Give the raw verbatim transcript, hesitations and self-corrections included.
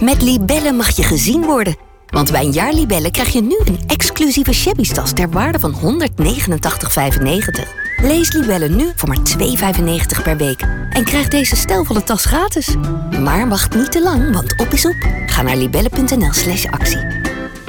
Met Libellen mag je gezien worden. Want bij een jaar Libellen krijg je nu een exclusieve shabby-tas ter waarde van honderdnegenentachtig vijfennegentig. Lees Libellen nu voor maar twee euro vijfennegentig per week. En krijg deze stijlvolle tas gratis. Maar wacht niet te lang, want op is op. Ga naar libellen punt n l slash actie.